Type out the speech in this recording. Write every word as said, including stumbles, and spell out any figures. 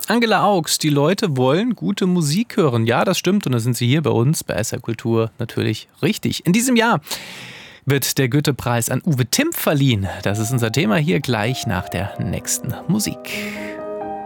Angela Augs, die Leute wollen gute Musik hören. Ja, das stimmt und da sind sie hier bei uns bei S R Kultur natürlich richtig. In diesem Jahr wird der Goethe-Preis an Uwe Timm verliehen. Das ist unser Thema hier gleich nach der nächsten Musik.